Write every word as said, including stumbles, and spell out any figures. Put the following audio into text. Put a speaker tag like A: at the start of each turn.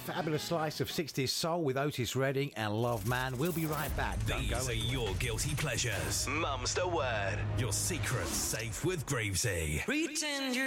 A: fabulous slice of sixties soul with Otis Redding and Love Man. We'll be right back. Don't
B: These
A: go
B: are
A: anywhere.
B: your guilty pleasures.
C: Mum's the word.
B: Your secrets safe with Gravesy.
D: Pretend you're